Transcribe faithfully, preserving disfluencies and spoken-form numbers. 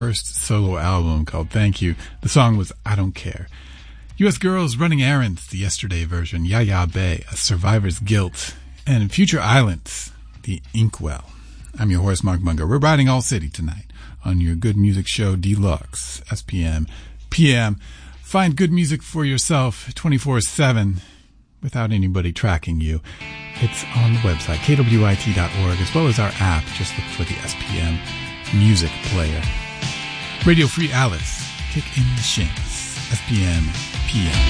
first solo album called Thank You. The song was I Don't Care. U S Girls Running Errands, the Yesterday version. Ya Ya Bay, A Survivor's Guilt. And Future Islands, the Inkwell. I'm your host, Mark Munger. We're riding all city tonight on your Good Music Show Deluxe, S P M, P M. Find good music for yourself twenty-four seven without anybody tracking you. It's on the website, K W I T dot org, as well as our app. Just look for the S P M Music Player. Radio Free Alice, Kick in the Shins, S P M, P M.